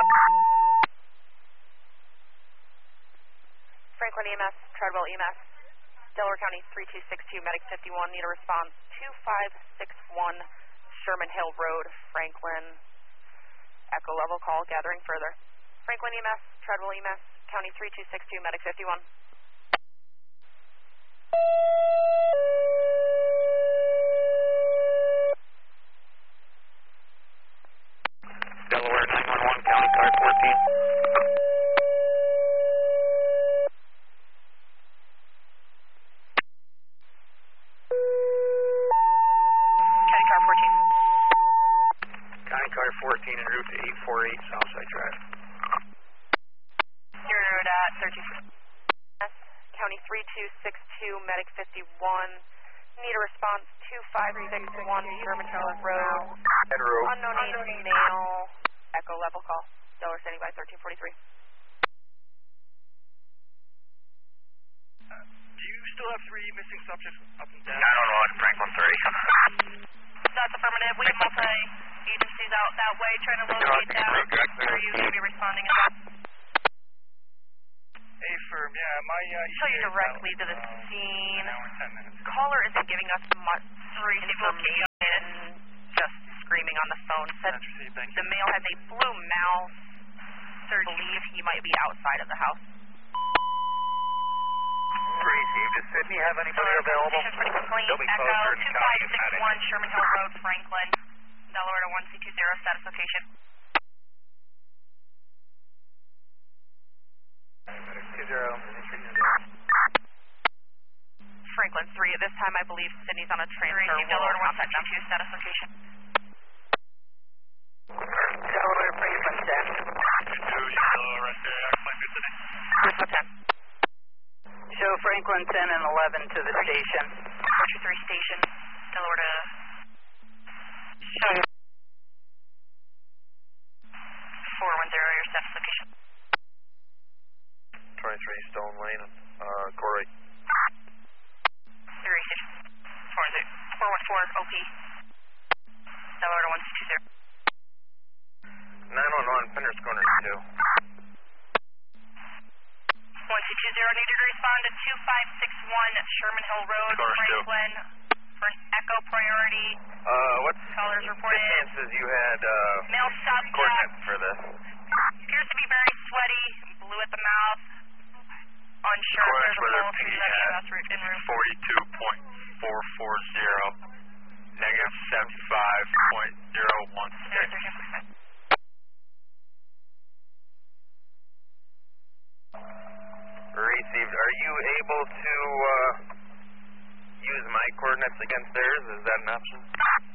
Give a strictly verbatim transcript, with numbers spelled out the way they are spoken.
Franklin E M S, Treadwell E M S, Delaware County three two six two, Medic fifty-one, need a response two five six one, Sherman Hill Road, Franklin. Echo level call, gathering further. Franklin E M S, Treadwell E M S, County three two six two, Medic fifty-one. Delaware nine one one, County Car fourteen. County Car fourteen. County Car fourteen en route to eight four eight Southside Drive. You're en route at thirteen. County three two six two, Medic fifty-one. Need a response two five six one, Sherman Hill Road. Unknown age male. Echo level call. Delaware standing by thirteen forty-three. Do you still have three missing subjects up and down? nine one one, Franklin three. That's affirmative. We have multi-agencies out that way trying to locate them. Are you going to be responding as well? A firm, yeah, my uh, Show you directly to the scene. Caller isn't giving us much information, just screaming on the phone. Said the male has a blue mouth. Sir, believe he might be outside of the house. Received. Does Sydney have anybody available? Pretty clean. They'll be Echo closer to two five county six one, Sherman Hill Road, Franklin. Delaware to one C two zero, status location. two zero. Franklin three. At this time, I believe Sydney's on a transfer. Delaware to one C two, status location. Delaware, Franklin ten. Delaware, Franklin ten. Show Franklin ten and eleven to the station. four two three station. Delaware to... Show. four one zero, your status location. twenty-three Stone Lane, uh, Corey. Three station. four one four, O P. Delaware to one two zero. nine one one, Pender's Corner two. one two two zero, needed to respond to two five six one Sherman Hill Road, Franklin. First echo priority. Uh, what's Callers the reported. chances you had, uh, Male subject. coordinates for this? Appears to be very sweaty, blue at the mouth. Unsure if there's a pulse. That's route in route. forty-two point four four zero, negative seventy-five point zero one six. Received. Are you able to, uh, use my coordinates against theirs? Is that an option?